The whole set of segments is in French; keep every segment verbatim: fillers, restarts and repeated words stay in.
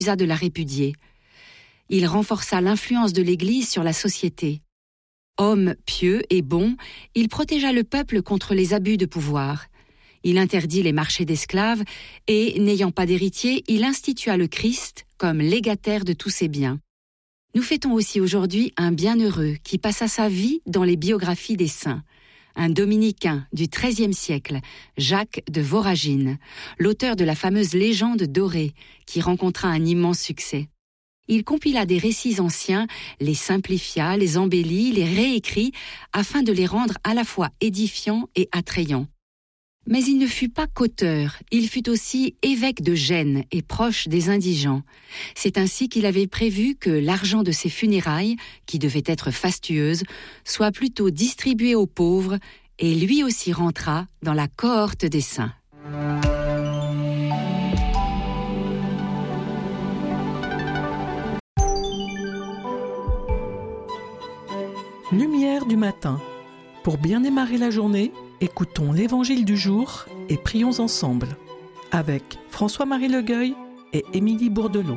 de la répudier. Il renforça l'influence de l'Église sur la société. Homme pieux et bon, il protégea le peuple contre les abus de pouvoir. Il interdit les marchés d'esclaves et, n'ayant pas d'héritier, il institua le Christ comme légataire de tous ses biens. Nous fêtons aussi aujourd'hui un bienheureux qui passa sa vie dans les biographies des saints. Un dominicain du treizième siècle, Jacques de Voragine, l'auteur de la fameuse légende dorée qui rencontra un immense succès. Il compila des récits anciens, les simplifia, les embellit, les réécrit, afin de les rendre à la fois édifiants et attrayants. Mais il ne fut pas qu'auteur, il fut aussi évêque de Gênes et proche des indigents. C'est ainsi qu'il avait prévu que l'argent de ses funérailles, qui devait être fastueuse, soit plutôt distribué aux pauvres, et lui aussi rentra dans la cohorte des saints. Lumière du matin. Pour bien démarrer la journée, écoutons l'Évangile du jour et prions ensemble avec François-Marie Legueuil et Émilie Bourdelot.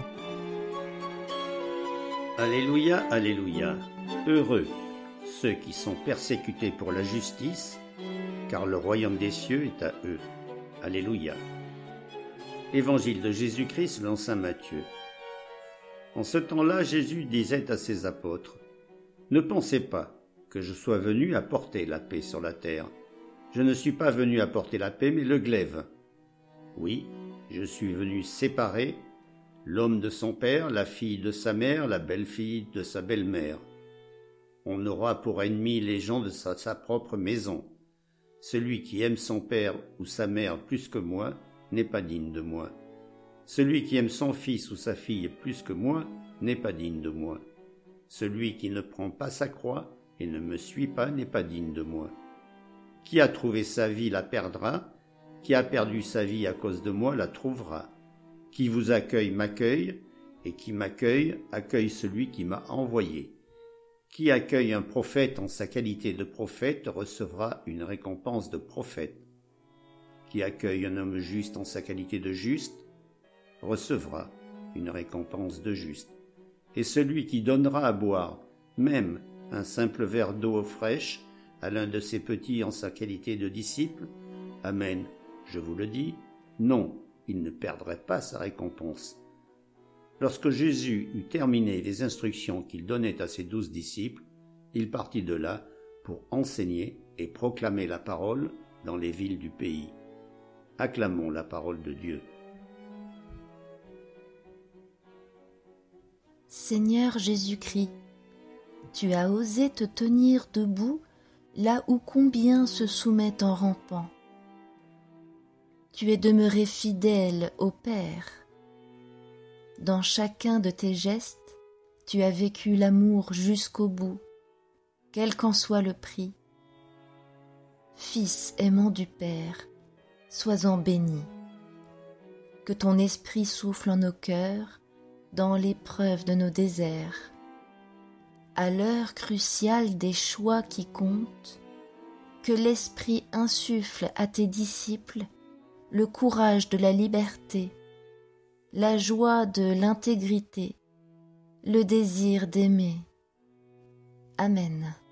Alléluia, alléluia. Heureux ceux qui sont persécutés pour la justice, car le royaume des cieux est à eux. Alléluia. Évangile de Jésus-Christ selon saint Matthieu. En ce temps-là, Jésus disait à ses apôtres : Ne pensez pas que je sois venu apporter la paix sur la terre. Je ne suis pas venu apporter la paix, mais le glaive. Oui, je suis venu séparer l'homme de son père, la fille de sa mère, la belle-fille de sa belle-mère. On aura pour ennemis les gens de sa, sa propre maison. Celui qui aime son père ou sa mère plus que moi n'est pas digne de moi. Celui qui aime son fils ou sa fille plus que moi n'est pas digne de moi. Celui qui ne prend pas sa croix et ne me suit pas n'est pas digne de moi. Qui a trouvé sa vie la perdra, qui a perdu sa vie à cause de moi la trouvera. Qui vous accueille m'accueille, et qui m'accueille accueille celui qui m'a envoyé. Qui accueille un prophète en sa qualité de prophète recevra une récompense de prophète. Qui accueille un homme juste en sa qualité de juste recevra une récompense de juste. Et celui qui donnera à boire, même un simple verre d'eau fraîche, à l'un de ses petits en sa qualité de disciple, amen, je vous le dis, non, il ne perdrait pas sa récompense. Lorsque Jésus eut terminé les instructions qu'il donnait à ses douze disciples, il partit de là pour enseigner et proclamer la parole dans les villes du pays. Acclamons la parole de Dieu. Seigneur Jésus-Christ, tu as osé te tenir debout là où combien se soumettent en rampant. Tu es demeuré fidèle au Père. Dans chacun de tes gestes, tu as vécu l'amour jusqu'au bout, quel qu'en soit le prix. Fils aimant du Père, sois-en béni. Que ton esprit souffle en nos cœurs dans l'épreuve de nos déserts. À l'heure cruciale des choix qui comptent, que l'Esprit insuffle à tes disciples le courage de la liberté, la joie de l'intégrité, le désir d'aimer. Amen.